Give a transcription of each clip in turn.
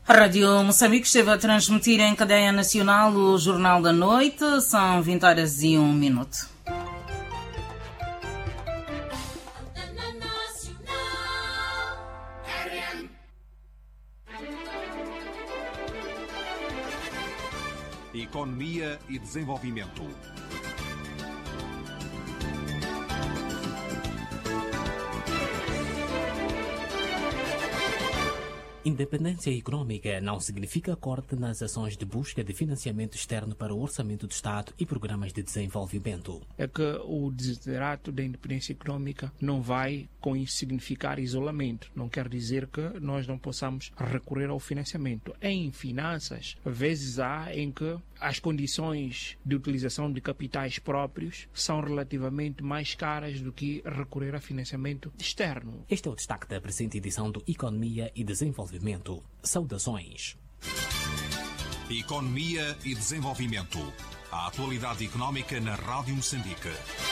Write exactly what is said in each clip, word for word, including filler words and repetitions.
A Rádio Moçambique esteve a transmitir em cadeia nacional o Jornal da Noite. São vinte horas e um minuto. Economia e desenvolvimento. Independência econômica não significa corte nas ações de busca de financiamento externo para o orçamento do Estado e programas de desenvolvimento. É que o desiderato da independência econômica não vai com isso significar isolamento. Não quer dizer que nós não possamos recorrer ao financiamento. Em finanças, vezes há em que as condições de utilização de capitais próprios são relativamente mais caras do que recorrer a financiamento externo. Este é o destaque da presente edição do Economia e Desenvolvimento. Saudações. Economia e Desenvolvimento. A atualidade económica na Rádio Moçambique.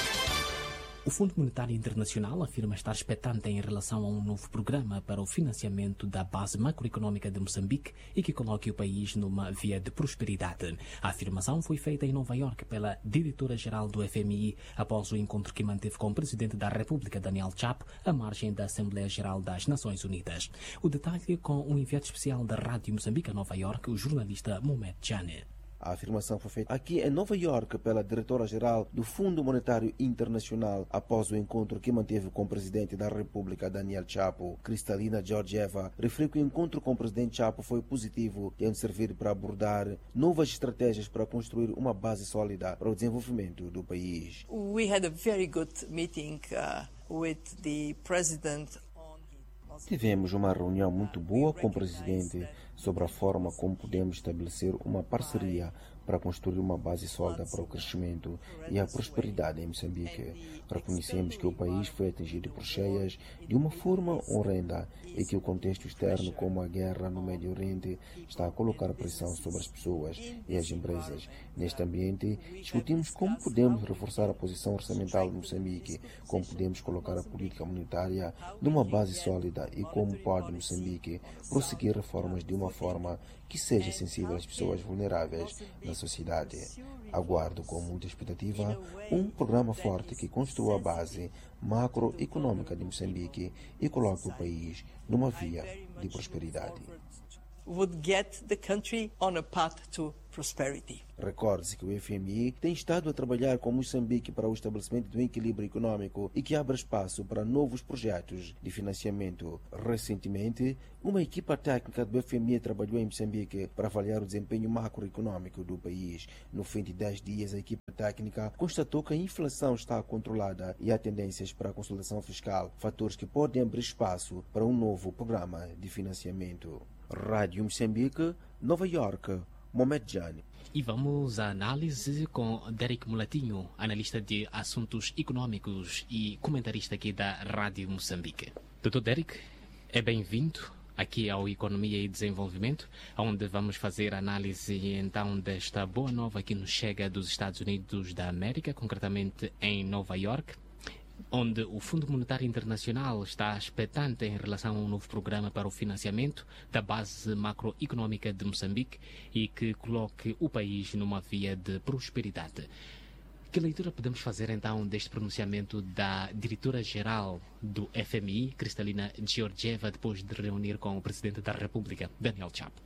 O Fundo Monetário Internacional afirma estar expectante em relação a um novo programa para o financiamento da base macroeconómica de Moçambique e que coloque o país numa via de prosperidade. A afirmação foi feita em Nova Iorque pela diretora-geral do F M I após o encontro que manteve com o presidente da República, Daniel Chapo, à margem da Assembleia Geral das Nações Unidas. O detalhe com o enviado especial da Rádio Moçambique a Nova Iorque, o jornalista Mohamed Jane. A afirmação foi feita aqui em Nova Iorque pela diretora-geral do Fundo Monetário Internacional após o encontro que manteve com o presidente da República, Daniel Chapo. Kristalina Georgieva referiu que o encontro com o presidente Chapo foi positivo, tendo servido para abordar novas estratégias para construir uma base sólida para o desenvolvimento do país. We had a very good meeting uh, with the president. Tivemos uma reunião muito boa com o presidente sobre a forma como podemos estabelecer uma parceria para construir uma base sólida para o crescimento e a prosperidade em Moçambique. Reconhecemos que o país foi atingido por cheias de uma forma horrenda e que o contexto externo, como a guerra no Médio Oriente, está a colocar pressão sobre as pessoas e as empresas. Neste ambiente, discutimos como podemos reforçar a posição orçamental de Moçambique, como podemos colocar a política monetária numa base sólida e como pode Moçambique prosseguir reformas de uma forma que seja sensível às pessoas vulneráveis na sociedade. Aguardo com muita expectativa um programa forte que construa a base macroeconômica de Moçambique e coloque o país numa via de prosperidade. Would get the country on a path to prosperity. Recorde-se que o F M I tem estado a trabalhar com Moçambique para o estabelecimento de um equilíbrio econômico e que abra espaço para novos projetos de financiamento. Recentemente, uma equipa técnica do F M I trabalhou em Moçambique para avaliar o desempenho macroeconômico do país. No fim de dez dias, a equipa técnica constatou que a inflação está controlada e há tendências para a consolidação fiscal, fatores que podem abrir espaço para um novo programa de financiamento. Rádio Moçambique, Nova Iorque, Mohamed Jane. E vamos à análise com Derek Mulatinho, analista de assuntos econômicos e comentarista aqui da Rádio Moçambique. doutor Derek, é bem-vindo aqui ao Economia e Desenvolvimento, onde vamos fazer análise então desta boa nova que nos chega dos Estados Unidos da América, concretamente em Nova Iorque, onde o Fundo Monetário Internacional está expectante em relação a um novo programa para o financiamento da base macroeconómica de Moçambique e que coloque o país numa via de prosperidade. Que leitura podemos fazer então deste pronunciamento da diretora-geral do F M I, Kristalina Georgieva, depois de reunir com o Presidente da República, Daniel Chapo?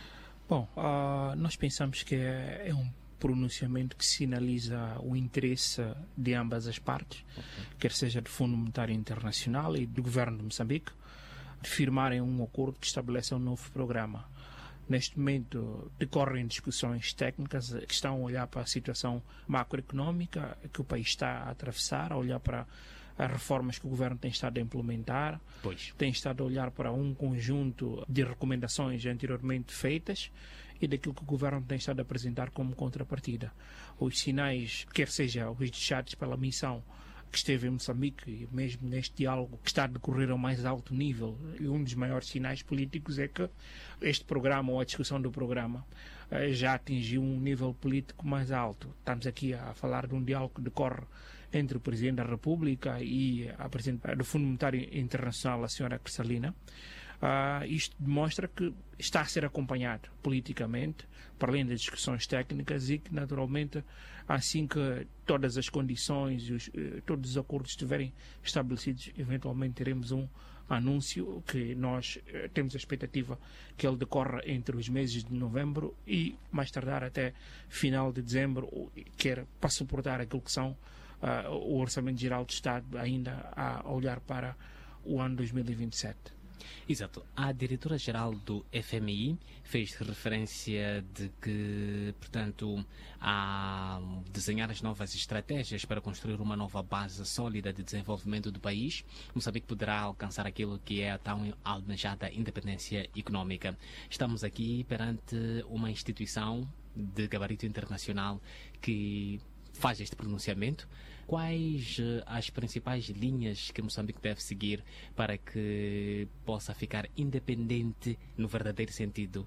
Bom, uh, nós pensamos que é, é um pronunciamento que sinaliza o interesse de ambas as partes, okay, quer seja do Fundo Monetário Internacional e do Governo de Moçambique, de firmarem um acordo que estabelece um novo programa. Neste momento decorrem discussões técnicas que estão a olhar para a situação macroeconómica que o país está a atravessar, a olhar para as reformas que o Governo tem estado a implementar, pois. tem estado a olhar para um conjunto de recomendações anteriormente feitas e daquilo que o Governo tem estado a apresentar como contrapartida. Os sinais, quer seja os deixados pela missão que esteve em Moçambique, e mesmo neste diálogo que está a decorrer ao mais alto nível, e um dos maiores sinais políticos é que este programa, ou a discussão do programa, já atingiu um nível político mais alto. Estamos aqui a falar de um diálogo que decorre entre o Presidente da República e a Presidente do Fundo Monetário Internacional, a senhora Kristalina, Uh, isto demonstra que está a ser acompanhado politicamente, para além das discussões técnicas, e que naturalmente assim que todas as condições e os, uh, todos os acordos estiverem estabelecidos, eventualmente teremos um anúncio que nós uh, temos a expectativa que ele decorra entre os meses de novembro e mais tardar até final de dezembro, quer para suportar aquilo que são uh, o Orçamento Geral do Estado, ainda a olhar para o ano dois mil e vinte e sete. Exato. A diretora-geral do F M I fez referência de que, portanto, a desenhar as novas estratégias para construir uma nova base sólida de desenvolvimento do país, Moçambique poderá alcançar aquilo que é a tão almejada independência económica. Estamos aqui perante uma instituição de gabarito internacional que faz este pronunciamento. Quais uh, as principais linhas que Moçambique deve seguir para que possa ficar independente no verdadeiro sentido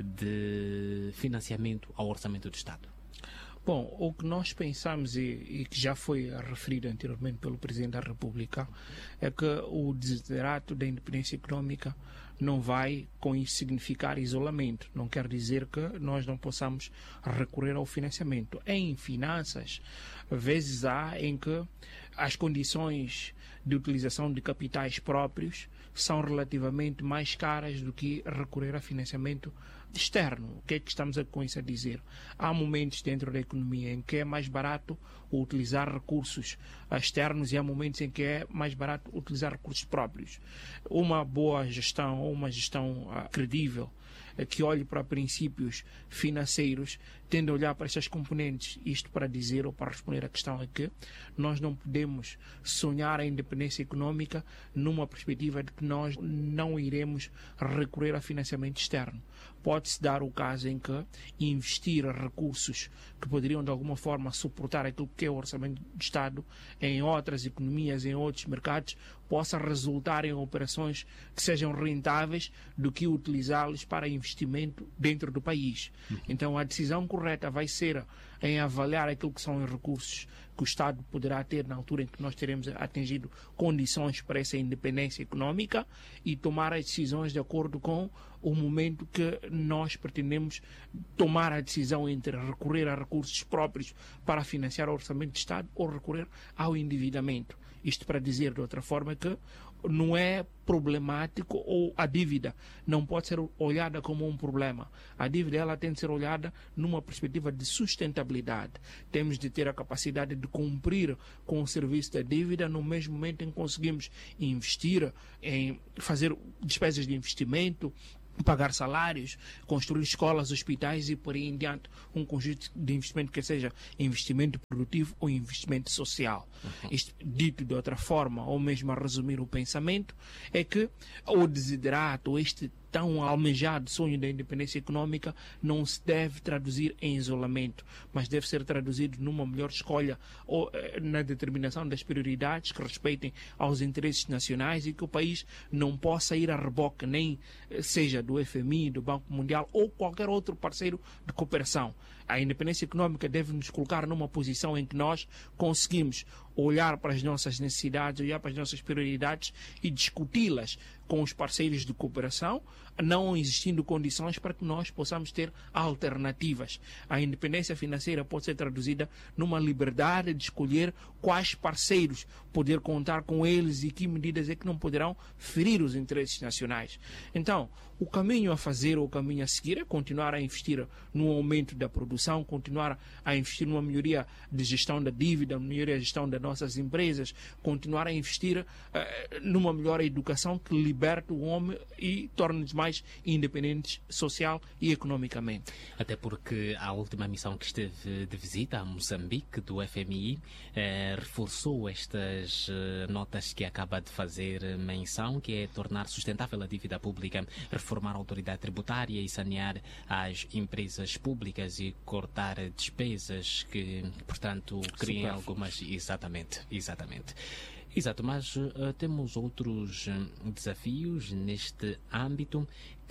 de financiamento ao orçamento do Estado? Bom, o que nós pensamos e, e que já foi referido anteriormente pelo Presidente da República é que o desiderato da independência económica não vai com isso significar isolamento. Não quer dizer que nós não possamos recorrer ao financiamento. Em finanças, vezes há em que as condições de utilização de capitais próprios são relativamente mais caras do que recorrer a financiamento externo. O que é que estamos com isso a dizer? Há momentos dentro da economia em que é mais barato utilizar recursos externos e há momentos em que é mais barato utilizar recursos próprios. Uma boa gestão ou uma gestão uh, credível que olhe para princípios financeiros, tende a olhar para estas componentes. Isto para dizer ou para responder à questão é que nós não podemos sonhar a independência económica numa perspectiva de que nós não iremos recorrer a financiamento externo. Pode-se dar o caso em que investir recursos que poderiam de alguma forma suportar aquilo que é o orçamento do Estado em outras economias, em outros mercados, possa resultar em operações que sejam rentáveis do que utilizá-los para investimento dentro do país. Então a decisão correta vai ser em avaliar aquilo que são os recursos que o Estado poderá ter na altura em que nós teremos atingido condições para essa independência económica e tomar as decisões de acordo com o momento que nós pretendemos tomar a decisão entre recorrer a recursos próprios para financiar o orçamento de Estado ou recorrer ao endividamento. Isto para dizer de outra forma que não é problemático, ou a dívida não pode ser olhada como um problema. A dívida ela tem de ser olhada numa perspectiva de sustentabilidade. Temos de ter a capacidade de cumprir com o serviço da dívida no mesmo momento em que conseguimos investir em fazer despesas de investimento, pagar salários, construir escolas, hospitais e por aí em diante, um conjunto de investimento que seja investimento produtivo ou investimento social. Uhum. Isto, dito de outra forma, ou mesmo a resumir o pensamento, é que o desiderato, este tão almejado sonho da independência económica não se deve traduzir em isolamento, mas deve ser traduzido numa melhor escolha ou eh, na determinação das prioridades que respeitem aos interesses nacionais e que o país não possa ir a reboque, nem eh, seja do F M I, do Banco Mundial ou qualquer outro parceiro de cooperação. A independência económica deve nos colocar numa posição em que nós conseguimos olhar para as nossas necessidades, olhar para as nossas prioridades e discuti-las com os parceiros de cooperação, não existindo condições para que nós possamos ter alternativas. A independência financeira pode ser traduzida numa liberdade de escolher quais parceiros poder contar com eles e que medidas é que não poderão ferir os interesses nacionais. Então, o caminho a fazer ou o caminho a seguir é continuar a investir no aumento da produção, continuar a investir numa melhoria de gestão da dívida, melhoria de gestão das nossas empresas, continuar a investir uh, numa melhor educação que liberte o homem e torne-nos mais independentes social e economicamente. Até porque a última missão que esteve de visita a Moçambique do F M I eh, reforçou estas eh, notas que acaba de fazer menção, que é tornar sustentável a dívida pública, reformar a autoridade tributária e sanear as empresas públicas e cortar despesas que, portanto, criem algumas... Exatamente, exatamente. Exato, mas uh, temos outros uh, desafios neste âmbito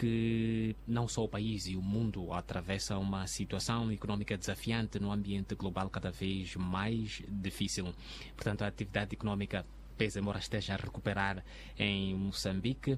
que não só o país e o mundo atravessam uma situação económica desafiante no ambiente global cada vez mais difícil. Portanto, a atividade económica, pese embora esteja a recuperar em Moçambique,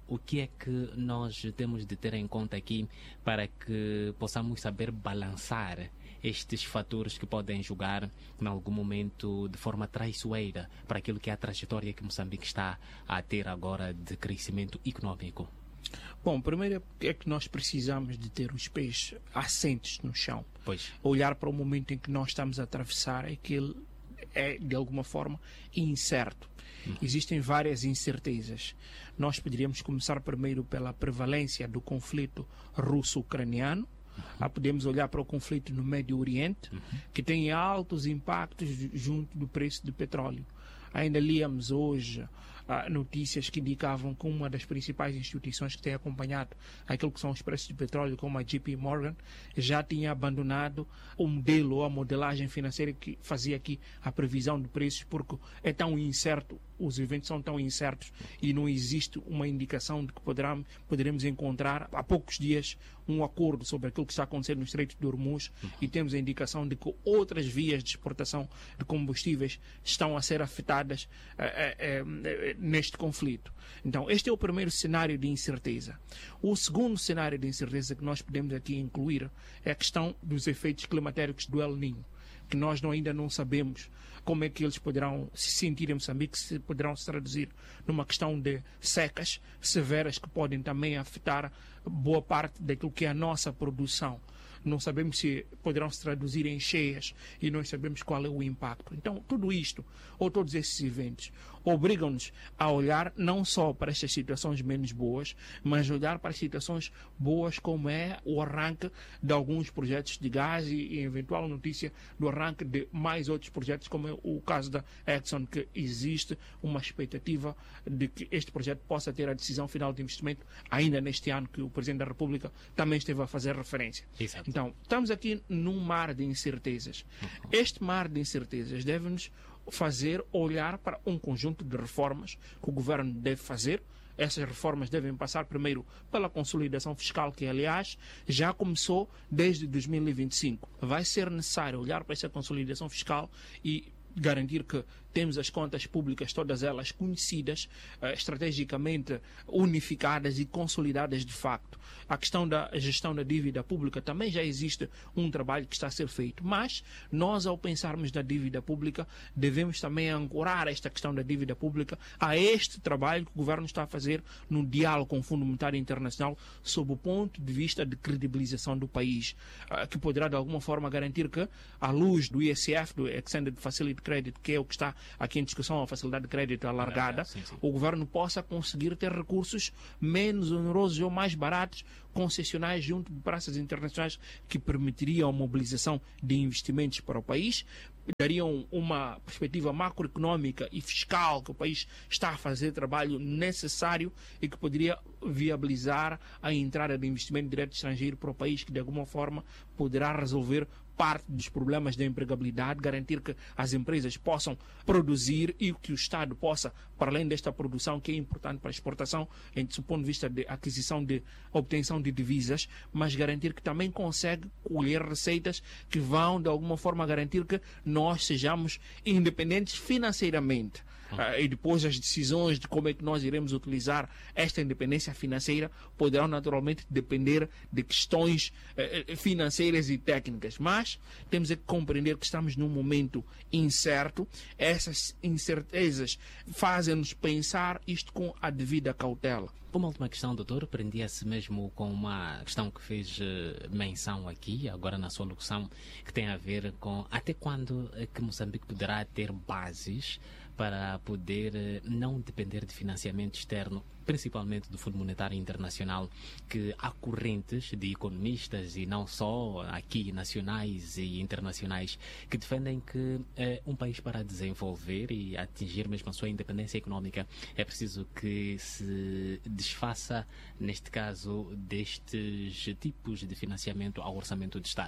o que é que nós temos de ter em conta aqui para que possamos saber balançar estes fatores que podem jogar em algum momento de forma traiçoeira para aquilo que é a trajetória que Moçambique está a ter agora de crescimento econômico? Bom, primeiro é que nós precisamos de ter os pés assentes no chão. Pois. Olhar para o momento em que nós estamos a atravessar é que ele é, de alguma forma, incerto. Hum. Existem várias incertezas. Nós poderíamos começar primeiro pela prevalência do conflito russo-ucraniano. Uhum. Podemos olhar para o conflito no Médio Oriente, uhum. que tem altos impactos junto do preço do petróleo. Ainda líamos hoje uh, notícias que indicavam que uma das principais instituições que tem acompanhado aquilo que são os preços de petróleo, como a J P Morgan, já tinha abandonado o modelo ou a modelagem financeira que fazia aqui a previsão de preços, porque é tão incerto, os eventos são tão incertos e não existe uma indicação de que poderá, poderemos encontrar há poucos dias um acordo sobre aquilo que está acontecendo no Estreito de Hormuz, uhum. e temos a indicação de que outras vias de exportação de combustíveis estão a ser afetadas eh, eh, eh, neste conflito. Então, este é o primeiro cenário de incerteza. O segundo cenário de incerteza que nós podemos aqui incluir é a questão dos efeitos climatéricos do El Niño, que nós não, ainda não sabemos como é que eles poderão se sentir em Moçambique, se poderão se traduzir numa questão de secas severas que podem também afetar boa parte daquilo que é a nossa produção. Não sabemos se poderão se traduzir em cheias e não sabemos qual é o impacto. Então, tudo isto, ou todos esses eventos, obrigam-nos a olhar não só para estas situações menos boas, mas olhar para as situações boas, como é o arranque de alguns projetos de gás e, e eventual notícia do arranque de mais outros projetos, como é o caso da Exxon, que existe uma expectativa de que este projeto possa ter a decisão final de investimento ainda neste ano, que o Presidente da República também esteve a fazer referência. Exato. Então, estamos aqui num mar de incertezas. Uhum. Este mar de incertezas deve-nos fazer olhar para um conjunto de reformas que o governo deve fazer. Essas reformas devem passar primeiro pela consolidação fiscal, que, aliás, já começou desde dois mil e vinte e cinco. Vai ser necessário olhar para essa consolidação fiscal e garantir que temos as contas públicas, todas elas conhecidas, uh, estrategicamente unificadas e consolidadas de facto. A questão da gestão da dívida pública também já existe um trabalho que está a ser feito, mas nós, ao pensarmos na dívida pública, devemos também ancorar esta questão da dívida pública a este trabalho que o governo está a fazer no diálogo com o Fundo Monetário Internacional sob o ponto de vista de credibilização do país, uh, que poderá de alguma forma garantir que, à luz do I S F, do Extended Facility Credit, que é o que está aqui em discussão, a facilidade de crédito alargada, sim, sim. o governo possa conseguir ter recursos menos onerosos ou mais baratos, concessionais junto de praças internacionais, que permitiriam a mobilização de investimentos para o país, dariam uma perspectiva macroeconómica e fiscal que o país está a fazer trabalho necessário e que poderia viabilizar a entrada de investimento direto estrangeiro para o país, que de alguma forma poderá resolver parte dos problemas da empregabilidade, garantir que as empresas possam produzir e que o Estado possa, para além desta produção que é importante para a exportação, do ponto de vista de aquisição de obtenção de divisas, mas garantir que também consegue colher receitas que vão de alguma forma garantir que nós sejamos independentes financeiramente. Uh, e depois as decisões de como é que nós iremos utilizar esta independência financeira poderão naturalmente depender de questões uh, financeiras e técnicas, mas temos é que compreender que estamos num momento incerto. Essas incertezas fazem-nos pensar isto com a devida cautela. Uma última questão, doutor, prendia-se mesmo com uma questão que fez uh, menção aqui, agora na sua locução, que tem a ver com até quando é que Moçambique poderá ter bases para poder uh, não depender de financiamento externo, principalmente do Fundo Monetário Internacional, que há correntes de economistas, e não só aqui, nacionais e internacionais, que defendem que uh, um país, para desenvolver e atingir mesmo a sua independência económica, é preciso que se desfaça, neste caso, destes tipos de financiamento ao orçamento de Estado.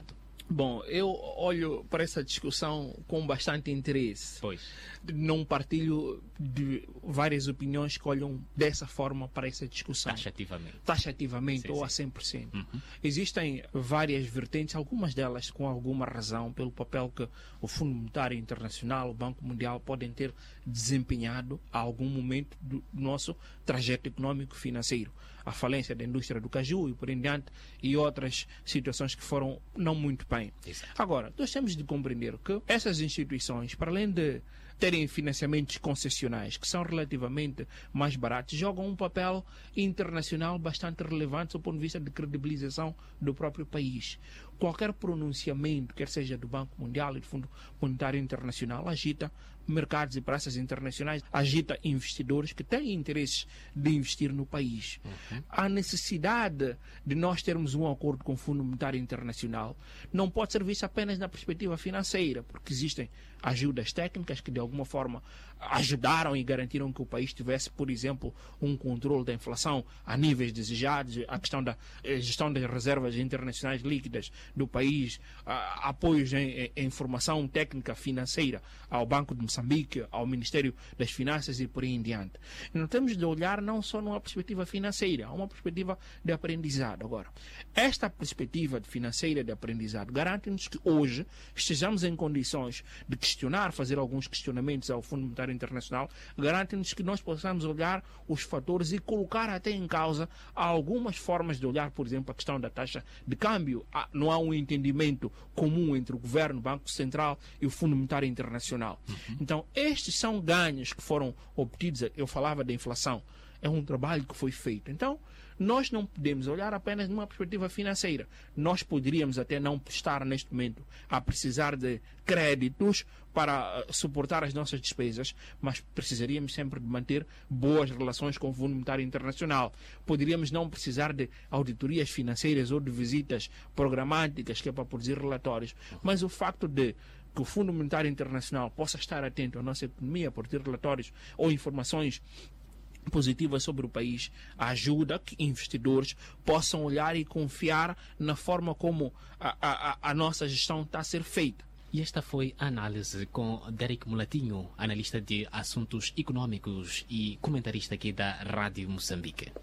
Bom, eu olho para essa discussão com bastante interesse. Pois. Não partilho de várias opiniões que olham dessa forma para essa discussão. Taxativamente. Taxativamente Sim, ou sim. a cem por cento. Uhum. Existem várias vertentes, algumas delas com alguma razão, pelo papel que o Fundo Monetário Internacional, o Banco Mundial podem ter desempenhado a algum momento do nosso trajeto econômico financeiro. A falência da indústria do caju e por em diante, e outras situações que foram não muito bem. Exato. Agora, nós temos de compreender que essas instituições, para além de terem financiamentos concessionais, que são relativamente mais baratos, jogam um papel internacional bastante relevante do ponto de vista de credibilização do próprio país. Qualquer pronunciamento, quer seja do Banco Mundial e do Fundo Monetário Internacional, agita mercados e praças internacionais, agita investidores que têm interesses de investir no país. Uhum. A necessidade de nós termos um acordo com o Fundo Monetário Internacional não pode ser vista apenas na perspectiva financeira, porque existem ajudas técnicas que de alguma forma ajudaram e garantiram que o país tivesse, por exemplo, um controle da inflação a níveis desejados, a questão da gestão das reservas internacionais líquidas do país, a, apoios em, em formação técnica financeira ao Banco de Moçambique, ao Ministério das Finanças e por aí em diante. E nós temos de olhar não só numa perspectiva financeira, uma perspectiva de aprendizado. Agora, esta perspectiva de financeira de aprendizado garante-nos que hoje estejamos em condições de questionar, fazer alguns questionamentos ao Fundo Monetário Internacional, garante-nos que nós possamos olhar os fatores e colocar até em causa algumas formas de olhar, por exemplo, a questão da taxa de câmbio. Não há um entendimento comum entre o Governo, o Banco Central e o Fundo Monetário Internacional. Uhum. Então, estes são ganhos que foram obtidos. Eu falava da inflação. É um trabalho que foi feito. Então, nós não podemos olhar apenas numa perspectiva financeira. Nós poderíamos até não estar neste momento a precisar de créditos para suportar as nossas despesas, mas precisaríamos sempre de manter boas relações com o Fundo Monetário Internacional. Poderíamos não precisar de auditorias financeiras ou de visitas programáticas que é para produzir relatórios, mas o facto de que o Fundo Monetário Internacional possa estar atento à nossa economia, a produzir relatórios ou informações positivas sobre o país, ajuda que investidores possam olhar e confiar na forma como a, a, a nossa gestão está a ser feita. E esta foi a análise com Derek Mulatinho, analista de assuntos econômicos e comentarista aqui da Rádio Moçambique.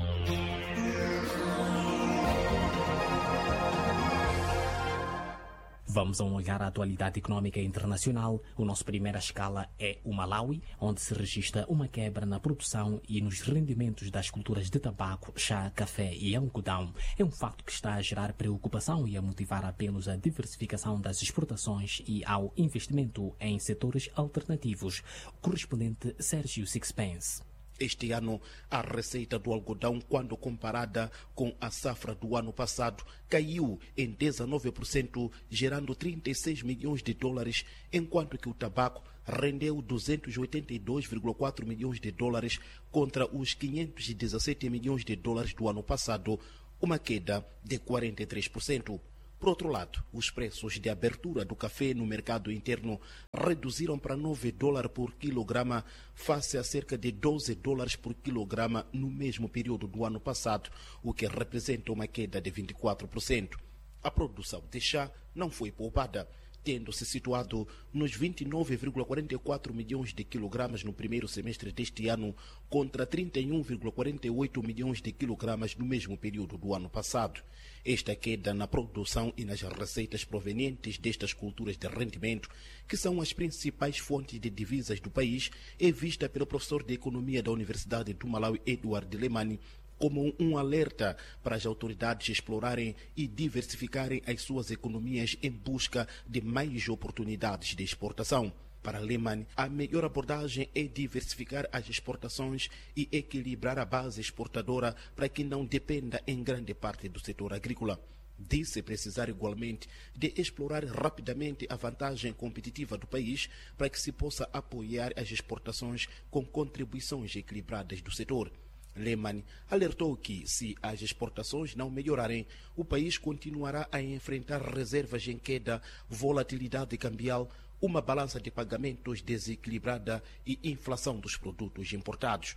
Vamos a um olhar à atualidade econômica internacional. O nosso primeira escala é o Malawi, onde se registra uma quebra na produção e nos rendimentos das culturas de tabaco, chá, café e algodão. É um facto que está a gerar preocupação e a motivar apelos à diversificação das exportações e ao investimento em setores alternativos. O correspondente Sérgio Sixpence. Este ano, a receita do algodão, quando comparada com a safra do ano passado, caiu em dezenove por cento, gerando trinta e seis milhões de dólares, enquanto que o tabaco rendeu duzentos e oitenta e dois vírgula quatro milhões de dólares contra os quinhentos e dezessete milhões de dólares do ano passado, uma queda de quarenta e três por cento. Por outro lado, os preços de abertura do café no mercado interno reduziram para nove dólares por quilograma, face a cerca de doze dólares por quilograma no mesmo período do ano passado, o que representa uma queda de vinte e quatro por cento. A produção de chá não foi poupada, tendo-se situado nos vinte e nove vírgula quarenta e quatro milhões de quilogramas no primeiro semestre deste ano, contra trinta e um vírgula quarenta e oito milhões de quilogramas no mesmo período do ano passado. Esta queda na produção e nas receitas provenientes destas culturas de rendimento, que são as principais fontes de divisas do país, é vista pelo professor de Economia da Universidade do Malawi, Edward Lemani, como um alerta para as autoridades explorarem e diversificarem as suas economias em busca de mais oportunidades de exportação. Para Lehmann, a melhor abordagem é diversificar as exportações e equilibrar a base exportadora para que não dependa em grande parte do setor agrícola. Disse precisar igualmente de explorar rapidamente a vantagem competitiva do país para que se possa apoiar as exportações com contribuições equilibradas do setor. Lehmann alertou que, se as exportações não melhorarem, o país continuará a enfrentar reservas em queda, volatilidade cambial, uma balança de pagamentos desequilibrada e inflação dos produtos importados.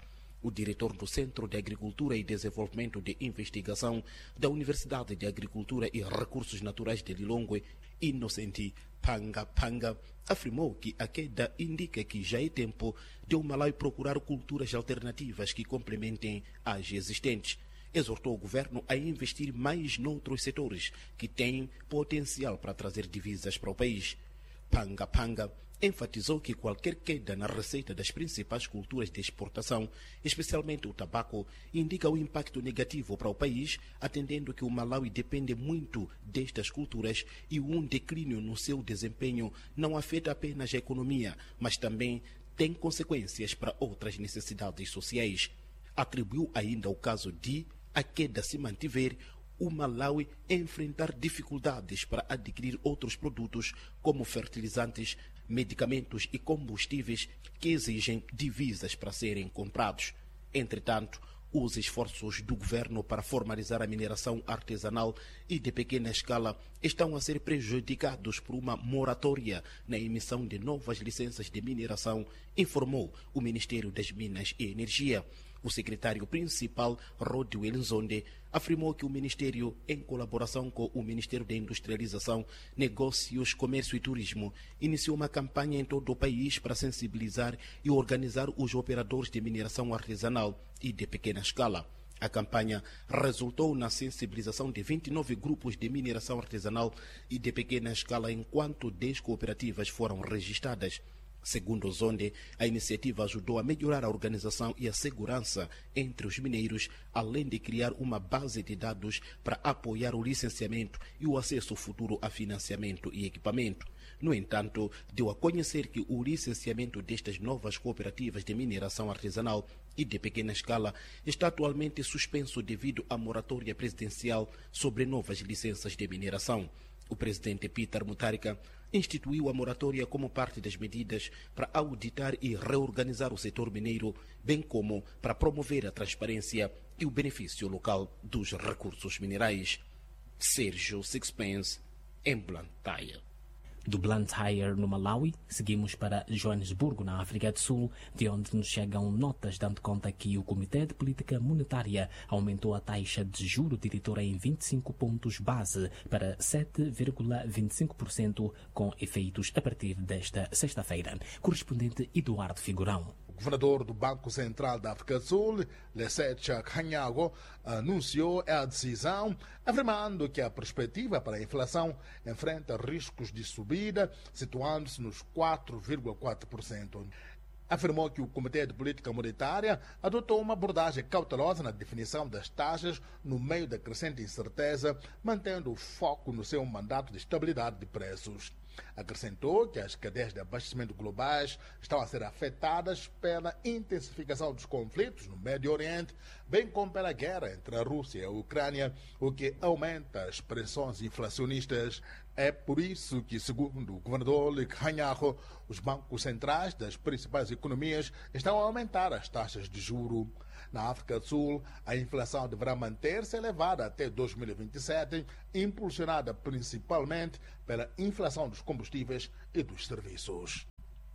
O diretor do Centro de Agricultura e Desenvolvimento de Investigação da Universidade de Agricultura e Recursos Naturais de Lilongwe, Inocente Panga Panga, afirmou que a queda indica que já é tempo de o Malawi procurar culturas alternativas que complementem as existentes. Exortou o governo a investir mais noutros setores que têm potencial para trazer divisas para o país. Panga Panga enfatizou que qualquer queda na receita das principais culturas de exportação, especialmente o tabaco, indica o impacto negativo para o país, atendendo que o Malawi depende muito destas culturas e um declínio no seu desempenho não afeta apenas a economia, mas também tem consequências para outras necessidades sociais. Atribuiu ainda o caso de, a queda se mantiver, o Malawi enfrentar dificuldades para adquirir outros produtos como fertilizantes, medicamentos e combustíveis que exigem divisas para serem comprados. Entretanto, os esforços do governo para formalizar a mineração artesanal e de pequena escala estão a ser prejudicados por uma moratória na emissão de novas licenças de mineração, informou o Ministério das Minas e Energia. O secretário principal, Rodwell Nzonde, afirmou que o Ministério, em colaboração com o Ministério da Industrialização, Negócios, Comércio e Turismo, iniciou uma campanha em todo o país para sensibilizar e organizar os operadores de mineração artesanal e de pequena escala. A campanha resultou na sensibilização de vinte e nove grupos de mineração artesanal e de pequena escala, enquanto dez cooperativas foram registradas. Segundo o Zonde, a iniciativa ajudou a melhorar a organização e a segurança entre os mineiros, além de criar uma base de dados para apoiar o licenciamento e o acesso futuro a financiamento e equipamento. No entanto, deu a conhecer que o licenciamento destas novas cooperativas de mineração artesanal e de pequena escala está atualmente suspenso devido à moratória presidencial sobre novas licenças de mineração. O presidente Peter Mutharika instituiu a moratória como parte das medidas para auditar e reorganizar o setor mineiro, bem como para promover a transparência e o benefício local dos recursos minerais. Sérgio Sixpence, em Blantyre. Do Blantyre, no Malawi, seguimos para Joanesburgo, na África do Sul, de onde nos chegam notas dando conta que o Comitê de Política Monetária aumentou a taxa de juro diretora em vinte e cinco pontos base para sete vírgula vinte e cinco por cento, com efeitos a partir desta sexta-feira. Correspondente Eduardo Figurão. O governador do Banco Central da África do Sul, Lesetja Kganyago, anunciou a decisão, afirmando que a perspectiva para a inflação enfrenta riscos de subida, situando-se nos quatro vírgula quatro por cento. Afirmou que o Comitê de Política Monetária adotou uma abordagem cautelosa na definição das taxas no meio da crescente incerteza, mantendo o foco no seu mandato de estabilidade de preços. Acrescentou que as cadeias de abastecimento globais estão a ser afetadas pela intensificação dos conflitos no Médio Oriente, bem como pela guerra entre a Rússia e a Ucrânia, o que aumenta as pressões inflacionistas. É por isso que, segundo o governador Kganyago, os bancos centrais das principais economias estão a aumentar as taxas de juro. Na África do Sul, a inflação deverá manter-se elevada até dois mil e vinte e sete, impulsionada principalmente pela inflação dos combustíveis e dos serviços.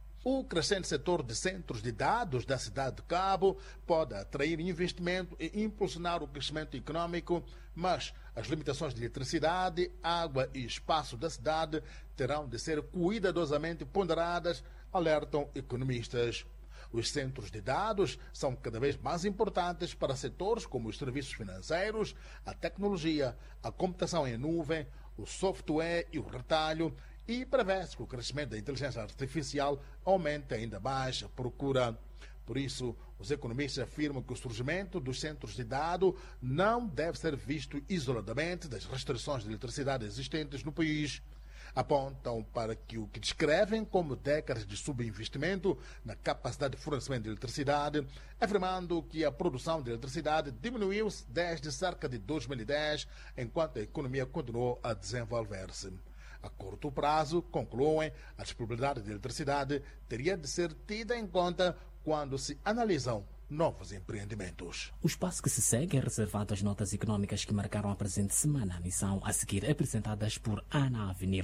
O crescente setor de centros de dados da cidade de Cabo pode atrair investimento e impulsionar o crescimento econômico, mas as limitações de eletricidade, água e espaço da cidade terão de ser cuidadosamente ponderadas, alertam economistas. Os centros de dados são cada vez mais importantes para setores como os serviços financeiros, a tecnologia, a computação em nuvem, o software e o retalho, e prevê-se que o crescimento da inteligência artificial aumente ainda mais a procura. Por isso, os economistas afirmam que o surgimento dos centros de dados não deve ser visto isoladamente das restrições de eletricidade existentes no país. Apontam para que o que descrevem como décadas de subinvestimento na capacidade de fornecimento de eletricidade, afirmando que a produção de eletricidade diminuiu-se desde cerca de dois mil e dez, enquanto a economia continuou a desenvolver-se. A curto prazo, concluem, a disponibilidade de eletricidade teria de ser tida em conta quando se analisam novos empreendimentos. O espaço que se segue é reservado às notas econômicas que marcaram a presente semana, a missão a seguir apresentadas por Ana Avenila.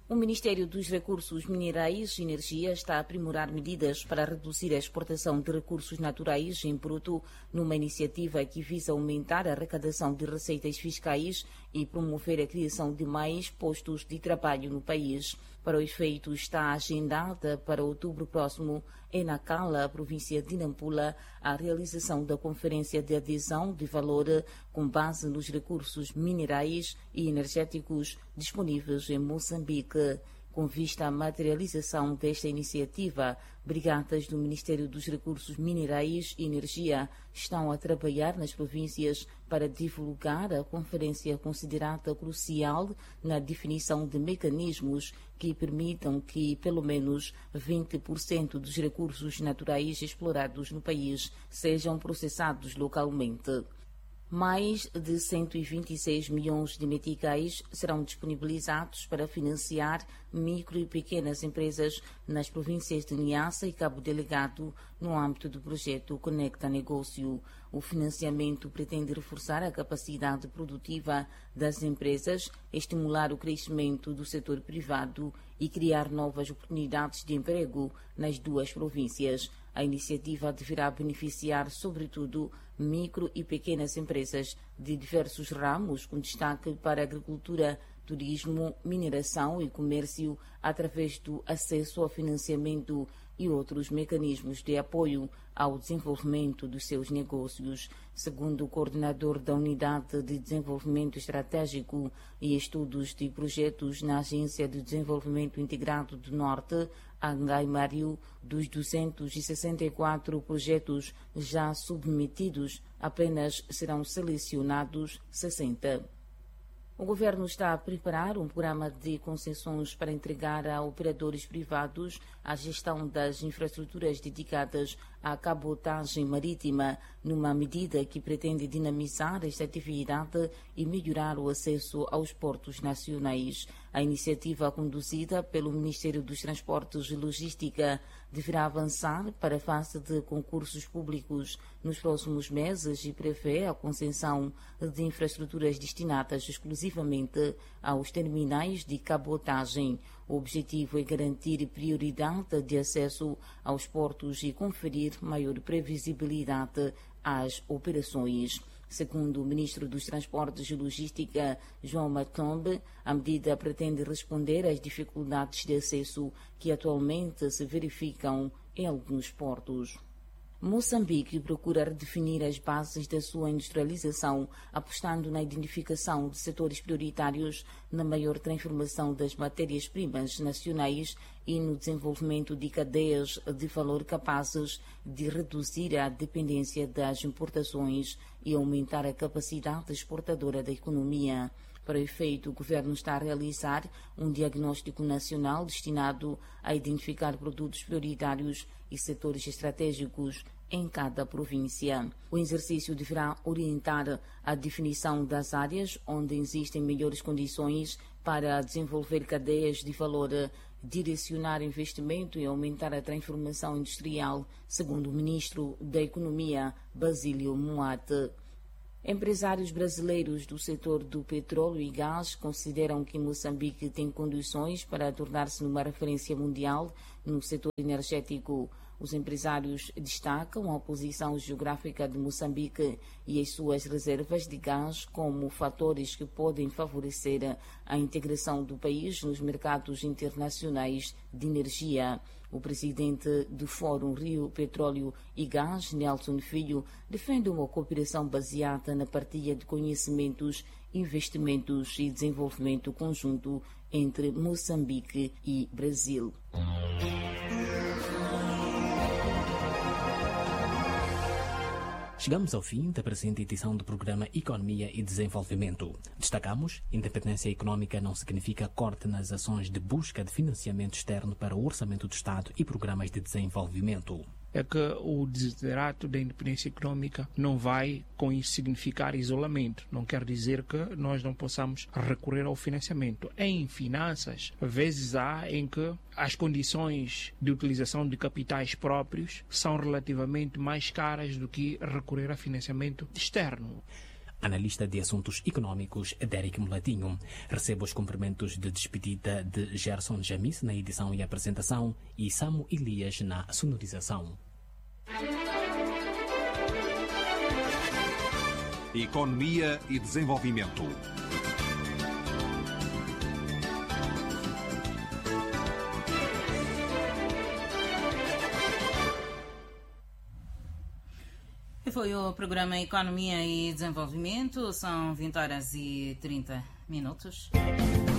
O Ministério dos Recursos Minerais e Energia está a aprimorar medidas para reduzir a exportação de recursos naturais em bruto, numa iniciativa que visa aumentar a arrecadação de receitas fiscais e promover a criação de mais postos de trabalho no país. Para o efeito, está agendada para outubro próximo, em Nacala, província de Nampula, a realização da Conferência de Adesão de Valor com base nos recursos minerais e energéticos disponíveis em Moçambique. Com vista à materialização desta iniciativa, brigadas do Ministério dos Recursos Minerais e Energia estão a trabalhar nas províncias para divulgar a conferência considerada crucial na definição de mecanismos que permitam que pelo menos vinte por cento dos recursos naturais explorados no país sejam processados localmente. Mais de cento e vinte e seis milhões de meticais serão disponibilizados para financiar micro e pequenas empresas nas províncias de Niassa e Cabo Delgado no âmbito do projeto Conecta Negócio. O financiamento pretende reforçar a capacidade produtiva das empresas, estimular o crescimento do setor privado e criar novas oportunidades de emprego nas duas províncias. A iniciativa deverá beneficiar, sobretudo, micro e pequenas empresas de diversos ramos, com destaque para a agricultura, turismo, mineração e comércio, através do acesso ao financiamento e outros mecanismos de apoio ao desenvolvimento dos seus negócios. Segundo o coordenador da Unidade de Desenvolvimento Estratégico e Estudos de Projetos na Agência de Desenvolvimento Integrado do Norte, Angai Mário, dos duzentos e sessenta e quatro projetos já submetidos, apenas serão selecionados sessenta. O governo está a preparar um programa de concessões para entregar a operadores privados a gestão das infraestruturas dedicadas à cabotagem marítima, numa medida que pretende dinamizar esta atividade e melhorar o acesso aos portos nacionais. A iniciativa, conduzida pelo Ministério dos Transportes e Logística, deverá avançar para a fase de concursos públicos nos próximos meses e prevê a concessão de infraestruturas destinadas exclusivamente aos terminais de cabotagem. O objetivo é garantir prioridade de acesso aos portos e conferir maior previsibilidade às operações. Segundo o ministro dos Transportes e Logística, João Matombe, a medida pretende responder às dificuldades de acesso que atualmente se verificam em alguns portos. Moçambique procura redefinir as bases da sua industrialização, apostando na identificação de setores prioritários, na maior transformação das matérias-primas nacionais e no desenvolvimento de cadeias de valor capazes de reduzir a dependência das importações e aumentar a capacidade exportadora da economia. Para o efeito, o governo está a realizar um diagnóstico nacional destinado a identificar produtos prioritários e setores estratégicos em cada província. O exercício deverá orientar a definição das áreas onde existem melhores condições para desenvolver cadeias de valor, direcionar investimento e aumentar a transformação industrial, segundo o ministro da Economia, Basílio Moate. Empresários brasileiros do setor do petróleo e gás consideram que Moçambique tem condições para tornar-se numa referência mundial no setor energético. Os empresários destacam a posição geográfica de Moçambique e as suas reservas de gás como fatores que podem favorecer a integração do país nos mercados internacionais de energia. O presidente do Fórum Rio Petróleo e Gás, Nelson Filho, defende uma cooperação baseada na partilha de conhecimentos, investimentos e desenvolvimento conjunto entre Moçambique e Brasil. Chegamos ao fim da presente edição do programa Economia e Desenvolvimento. Destacamos: independência econômica não significa corte nas ações de busca de financiamento externo para o orçamento do Estado e programas de desenvolvimento. É que o desiderato da independência econômica não vai com isso significar isolamento. Não quer dizer que nós não possamos recorrer ao financiamento. Em finanças, vezes há em que as condições de utilização de capitais próprios são relativamente mais caras do que recorrer a financiamento externo. analista de assuntos econômicos Derek Mulatinho. Recebe os cumprimentos de despedida de Gerson Jamis na edição e apresentação e Samu Elias na sonorização. Economia e desenvolvimento. E foi o programa Economia e Desenvolvimento. São vinte horas e trinta minutos.